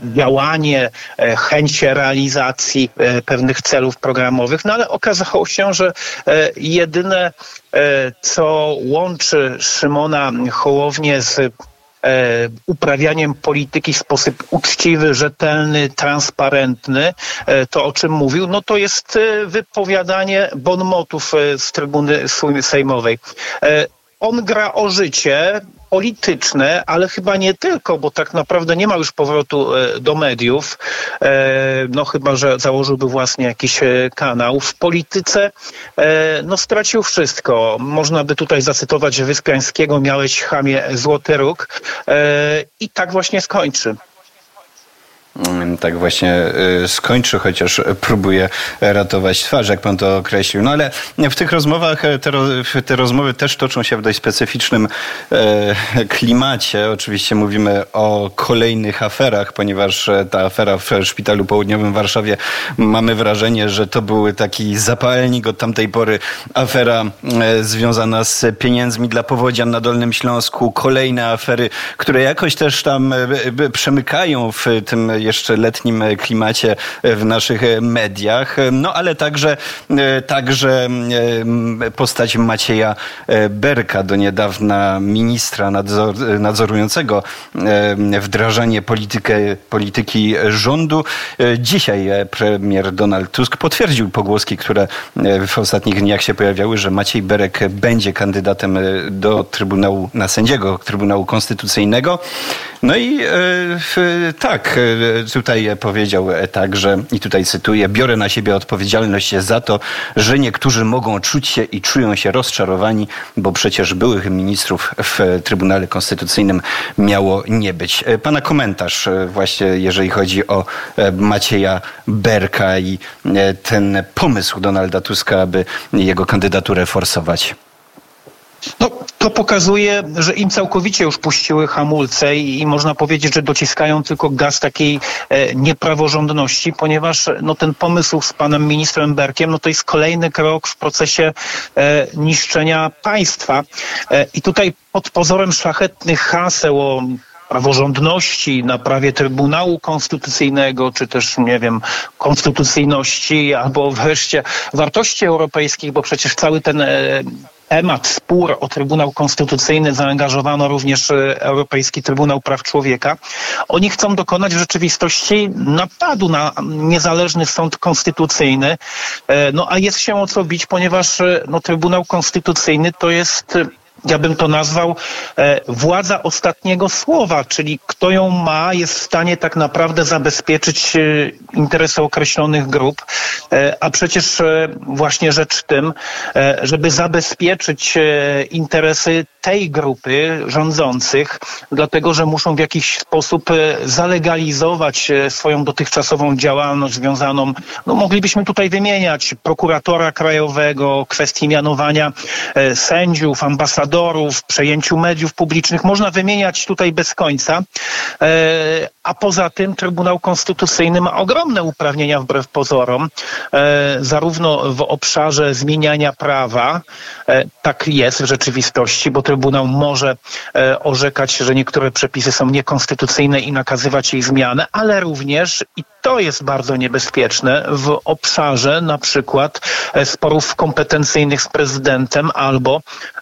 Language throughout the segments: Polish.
działanie, chęć realizacji pewnych celów programowych, no ale okazało się, że jedyne, co łączy Szymona Hołownię z uprawianiem polityki w sposób uczciwy, rzetelny, transparentny, to o czym mówił, no to jest wypowiadanie bonmotów z trybuny sejmowej. On gra o życie polityczne, ale chyba nie tylko, bo tak naprawdę nie ma już powrotu do mediów, no chyba że założyłby własnie jakiś kanał. W polityce no stracił wszystko. Można by tutaj zacytować Wyspiańskiego: miałeś, chamie, złoty róg, i tak właśnie skończy. Tak właśnie skończy, chociaż próbuje ratować twarz, jak pan to określił. No ale w tych rozmowach, te rozmowy też toczą się w dość specyficznym klimacie. Oczywiście mówimy o kolejnych aferach, ponieważ ta afera w Szpitalu Południowym w Warszawie, mamy wrażenie, że to był taki zapalnik od tamtej pory. Afera związana z pieniędzmi dla powodzian na Dolnym Śląsku, kolejne afery, które jakoś też tam przemykają w tym jeszcze letnim klimacie w naszych mediach, no ale także postać Macieja Berka, do niedawna ministra nadzorującego wdrażanie polityki rządu. Dzisiaj premier Donald Tusk potwierdził pogłoski, które w ostatnich dniach się pojawiały, że Maciej Berek będzie kandydatem do Trybunału, na sędziego Trybunału Konstytucyjnego. No i tak, tutaj powiedział także, i tutaj cytuję: biorę na siebie odpowiedzialność za to, że niektórzy mogą czuć się i czują się rozczarowani, bo przecież byłych ministrów w Trybunale Konstytucyjnym miało nie być. Pana komentarz właśnie, jeżeli chodzi o Macieja Berka i ten pomysł Donalda Tuska, aby jego kandydaturę forsować. No, to pokazuje, że im całkowicie już puściły hamulce i można powiedzieć, że dociskają tylko gaz takiej niepraworządności, ponieważ no, ten pomysł z panem ministrem Berkiem, no to jest kolejny krok w procesie niszczenia państwa. I tutaj pod pozorem szlachetnych haseł o praworządności, na prawie Trybunału Konstytucyjnego, czy też, nie wiem, konstytucyjności, albo wreszcie wartości europejskich, bo przecież cały ten temat, spór o Trybunał Konstytucyjny zaangażowano również Europejski Trybunał Praw Człowieka. Oni chcą dokonać w rzeczywistości napadu na niezależny sąd konstytucyjny. No a jest się o co bić, ponieważ no, Trybunał Konstytucyjny to jest, ja bym to nazwał, władza ostatniego słowa, czyli kto ją ma, jest w stanie tak naprawdę zabezpieczyć interesy określonych grup, a przecież właśnie rzecz w tym, żeby zabezpieczyć interesy tej grupy rządzących, dlatego że muszą w jakiś sposób zalegalizować swoją dotychczasową działalność związaną, no moglibyśmy tutaj wymieniać prokuratora krajowego, kwestii mianowania sędziów, ambasadorów, przejęciu mediów publicznych. Można wymieniać tutaj bez końca. A poza tym Trybunał Konstytucyjny ma ogromne uprawnienia wbrew pozorom, zarówno w obszarze zmieniania prawa, tak jest w rzeczywistości, bo Trybunał może orzekać, że niektóre przepisy są niekonstytucyjne i nakazywać ich zmianę, ale również, i to jest bardzo niebezpieczne, w obszarze na przykład sporów kompetencyjnych z prezydentem albo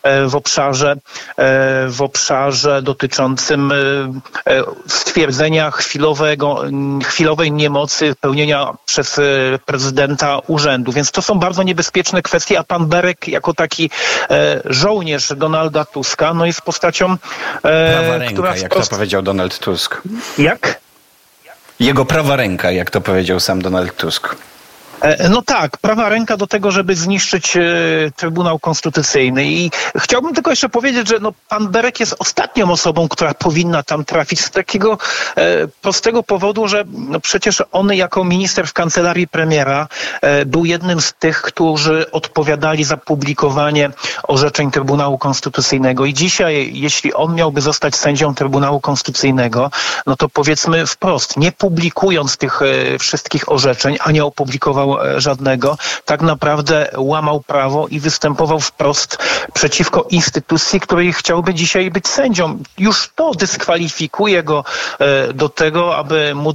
w obszarze dotyczącym stwierdzenia chwilowej niemocy pełnienia przez prezydenta urzędu. Więc to są bardzo niebezpieczne kwestie, a pan Berek jako taki żołnierz Donalda Tuska, no jest postacią, prawa ręka, która jak to powiedział Donald Tusk. Jak? Jego prawa ręka, jak to powiedział sam Donald Tusk. No tak, prawa ręka do tego, żeby zniszczyć Trybunał Konstytucyjny. I chciałbym tylko jeszcze powiedzieć, że no, pan Berek jest ostatnią osobą, która powinna tam trafić z takiego prostego powodu, że no, przecież on jako minister w kancelarii premiera był jednym z tych, którzy odpowiadali za publikowanie orzeczeń Trybunału Konstytucyjnego. I dzisiaj, jeśli on miałby zostać sędzią Trybunału Konstytucyjnego, no to powiedzmy wprost, nie publikując tych wszystkich orzeczeń, a nie opublikował żadnego, tak naprawdę łamał prawo i występował wprost przeciwko instytucji, której chciałby dzisiaj być sędzią. Już to dyskwalifikuje go do tego, aby móc